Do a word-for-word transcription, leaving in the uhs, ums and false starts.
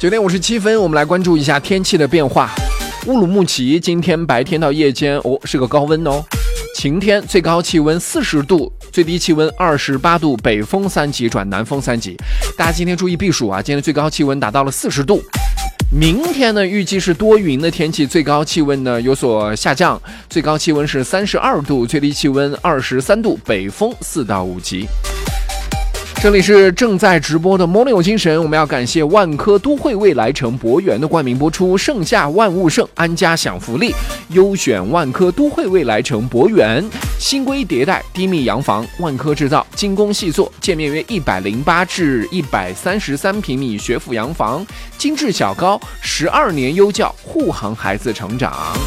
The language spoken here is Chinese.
九点五十七分，我们来关注一下天气的变化。乌鲁木齐今天白天到夜间哦是个高温哦，晴天，最高气温四十度，最低气温二十八度，北风三级转南风三级。大家今天注意避暑啊，今天最高气温达到了四十度。明天呢，预计是多云的天气，最高气温呢有所下降，最高气温是三十二度，最低气温二十三度，北风四到五级。这里是正在直播的 Morning 有精神，我们要感谢万科都会未来城博园的冠名播出，盛夏万物盛，安家享福利，优选万科都会未来城博园，新规迭代，低密洋房，万科制造，精工细作，建面约一百零八至一百三十三平米学府洋房，精致小高，十二年优教，护航孩子成长。